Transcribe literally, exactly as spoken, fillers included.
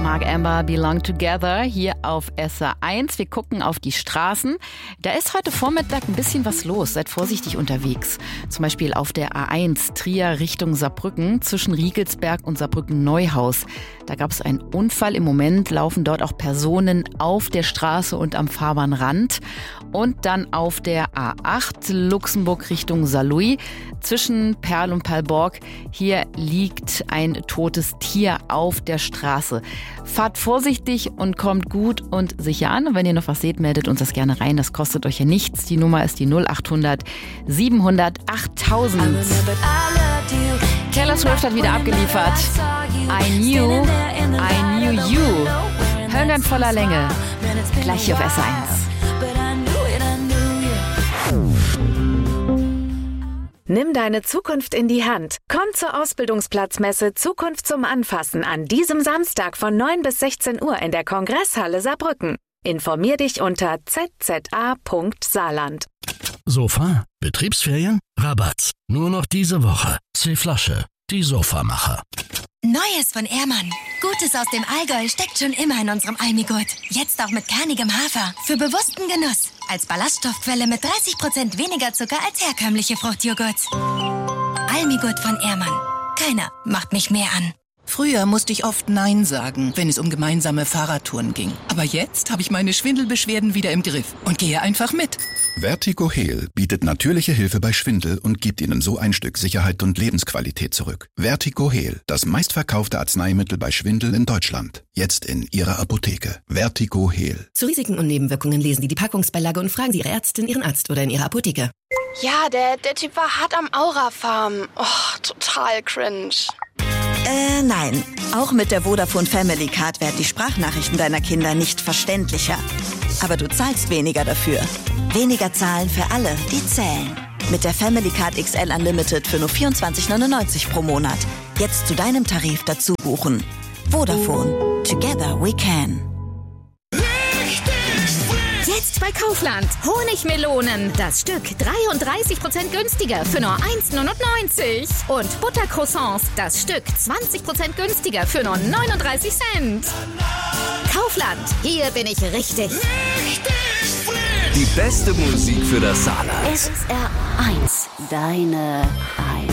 Mark Amber, Belong Together, hier auf S R eins. Wir gucken auf die Straßen. Da ist heute Vormittag ein bisschen was los. Seid vorsichtig unterwegs. Zum Beispiel auf der A eins, Trier Richtung Saarbrücken, zwischen Riegelsberg und Saarbrücken-Neuhaus. Da gab es einen Unfall. Im Moment laufen dort auch Personen auf der Straße und am Fahrbahnrand. Und dann auf der A acht, Luxemburg Richtung Saarlouis, zwischen Perl und Perlborg. Hier liegt ein totes Tier auf der Straße. Fahrt vorsichtig und kommt gut und sicher an. Und wenn ihr noch was seht, meldet uns das gerne rein. Das kostet euch ja nichts. Die Nummer ist die null acht hundert siebenhundert achttausend. Taylor Swift hat wieder abgeliefert. I knew, I knew you. Hören wir in voller Länge. Gleich hier auf S R eins. Nimm deine Zukunft in die Hand. Komm zur Ausbildungsplatzmesse Zukunft zum Anfassen an diesem Samstag von neun bis sechzehn Uhr in der Kongresshalle Saarbrücken. Informier dich unter z z a punkt saarland. Sofa? Betriebsferien? Rabatt. Nur noch diese Woche. C-Flasche. Die Sofamacher. Neues von Ehrmann. Gutes aus dem Allgäu steckt schon immer in unserem Almigurt. Jetzt auch mit kernigem Hafer. Für bewussten Genuss. Als Ballaststoffquelle mit dreißig Prozent weniger Zucker als herkömmliche Fruchtjoghurt. Almigurt von Ehrmann. Keiner macht mich mehr an. Früher musste ich oft Nein sagen, wenn es um gemeinsame Fahrradtouren ging. Aber jetzt habe ich meine Schwindelbeschwerden wieder im Griff und gehe einfach mit. Vertigo Heal bietet natürliche Hilfe bei Schwindel und gibt Ihnen so ein Stück Sicherheit und Lebensqualität zurück. Vertigo Heal, das meistverkaufte Arzneimittel bei Schwindel in Deutschland. Jetzt in Ihrer Apotheke. Vertigo Heal. Zu Risiken und Nebenwirkungen lesen Sie die Packungsbeilage und fragen Sie Ihre Ärztin, Ihren Arzt oder in Ihrer Apotheke. Ja, der, der Typ war hart am Aura-Farm. Oh, total cringe. Äh, nein. Auch mit der Vodafone Family Card werden die Sprachnachrichten deiner Kinder nicht verständlicher. Aber du zahlst weniger dafür. Weniger zahlen für alle, die zählen. Mit der Family Card X L Unlimited für nur vierundzwanzig neunundneunzig pro Monat. Jetzt zu deinem Tarif dazu buchen. Vodafone. Together we can. Jetzt bei Kaufland. Honigmelonen. Das Stück dreiunddreißig Prozent günstiger für nur eins neunundneunzig. Und Buttercroissants. Das Stück zwanzig Prozent günstiger für nur neununddreißig Cent. Kaufland. Hier bin ich richtig. Die beste Musik für das Saarland. S R eins. Deine eins.